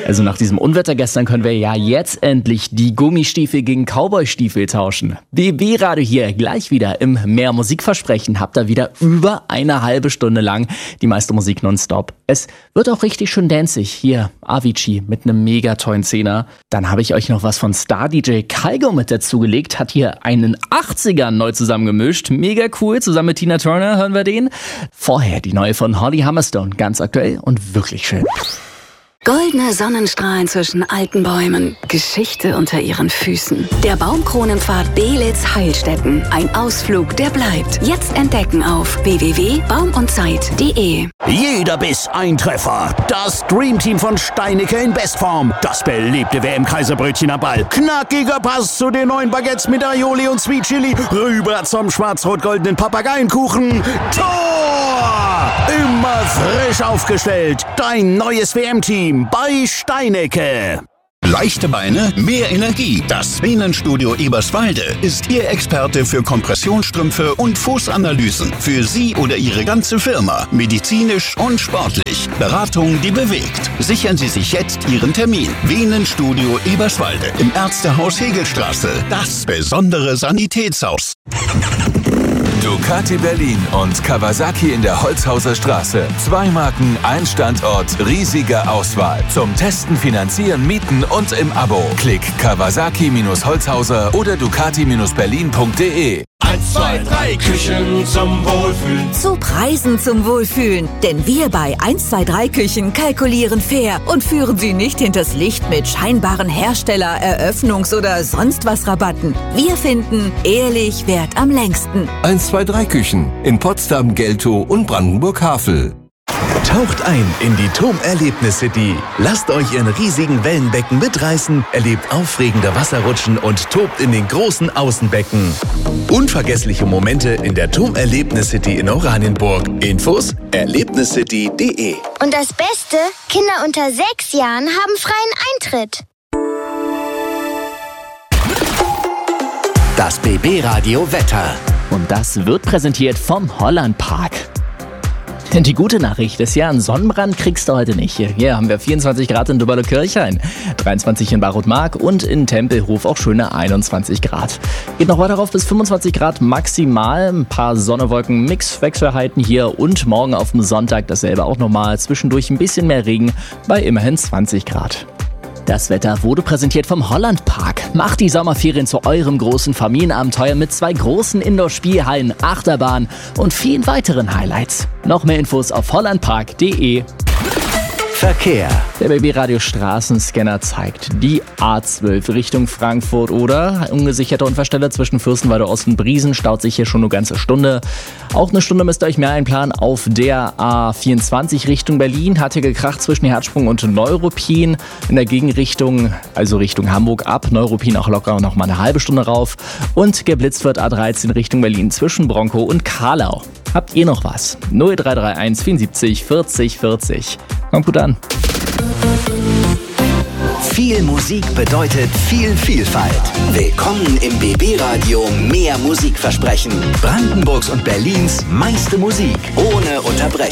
Also nach diesem Unwetter gestern können wir ja jetzt endlich die Gummistiefel gegen Cowboystiefel tauschen. BB Radio hier, gleich wieder im Mehr Musikversprechen. Habt ihr wieder über eine halbe Stunde lang die meiste Musik nonstop. Es wird auch richtig schön danzig. Hier Avicii mit einem mega tollen Zehner. Dann habe ich euch noch was von Star-DJ Kygo mit dazugelegt. Hat hier einen 80ern neu zusammengemischt. Mega cool, zusammen mit Tina Turner hören wir den. Vorher die neue von Holly Humberstone, ganz aktuell und wirklich schön. Goldene Sonnenstrahlen zwischen alten Bäumen, Geschichte unter ihren Füßen. Der Baumkronenpfad Belitz-Heilstätten. Ein Ausflug, der bleibt. Jetzt entdecken auf www.baumundzeit.de. Jeder Biss ein Treffer. Das Dreamteam von Steinicke in Bestform. Das beliebte WM-Kaiserbrötchen am Ball. Knackiger Pass zu den neuen Baguettes mit Aioli und Sweet Chili. Rüber zum schwarz-rot-goldenen Papageienkuchen. Tor! Immer frisch aufgestellt. Dein neues WM-Team bei Steinicke. Leichte Beine, mehr Energie. Das Venenstudio Eberswalde ist Ihr Experte für Kompressionsstrümpfe und Fußanalysen. Für Sie oder Ihre ganze Firma. Medizinisch und sportlich. Beratung, die bewegt. Sichern Sie sich jetzt Ihren Termin. Venenstudio Eberswalde im Ärztehaus Hegelstraße. Das besondere Sanitätshaus. Ducati Berlin und Kawasaki in der Holzhauser Straße. 2 Marken, ein Standort, riesige Auswahl. Zum Testen, Finanzieren, Mieten und im Abo. Klick Kawasaki-Holzhauser oder Ducati-berlin.de. 1, 2, 3 Küchen zum Wohlfühlen. Zu Preisen zum Wohlfühlen. Denn wir bei 1, 2, 3 Küchen kalkulieren fair und führen Sie nicht hinters Licht mit scheinbaren Hersteller-, Eröffnungs- oder sonst was Rabatten. Wir finden, ehrlich währt am längsten. 1, 2, 3 Küchen in Potsdam, Geltow und Brandenburg-Havel. Taucht ein in die TUM-Erlebnis-City. Lasst euch in riesigen Wellenbecken mitreißen, erlebt aufregende Wasserrutschen und tobt in den großen Außenbecken. Unvergessliche Momente in der TUM-Erlebnis-City in Oranienburg. Infos erlebniscity.de. Und das Beste, Kinder unter 6 Jahren haben freien Eintritt. Das BB-Radio Wetter. Und das wird präsentiert vom Hollandpark. Denn die gute Nachricht ist ja, einen Sonnenbrand kriegst du heute nicht. Hier haben wir 24 Grad in Döberle-Kirchhain, 23 in Barotmark und in Tempelhof auch schöne 21 Grad. Geht noch weiter rauf bis 25 Grad maximal, ein paar Sonne-Wolken, Mix-Wechselheiten hier und morgen auf dem Sonntag dasselbe auch nochmal, zwischendurch ein bisschen mehr Regen bei immerhin 20 Grad. Das Wetter wurde präsentiert vom Hollandpark. Macht die Sommerferien zu eurem großen Familienabenteuer mit 2 großen Indoor-Spielhallen, Achterbahn und vielen weiteren Highlights. Noch mehr Infos auf hollandpark.de. Verkehr. Der BB-Radio Straßenscanner zeigt die A12 Richtung Frankfurt oder ungesicherte Unfallstelle zwischen Fürstenwalde Ost und Briesen staut sich hier schon eine ganze Stunde. Auch eine Stunde müsst ihr euch mehr einplanen auf der A24 Richtung Berlin. Hat hier gekracht zwischen Herzsprung und Neuruppin. In der Gegenrichtung, also Richtung Hamburg ab, Neuruppin auch locker noch mal eine halbe Stunde rauf. Und geblitzt wird A13 Richtung Berlin zwischen Bronkow und Karlau. Habt ihr noch was? 0331 74 40 40. Kommt gut an. Viel Musik bedeutet viel Vielfalt. Willkommen im BB-Radio Mehr Musikversprechen. Brandenburgs und Berlins meiste Musik ohne Unterbrechung.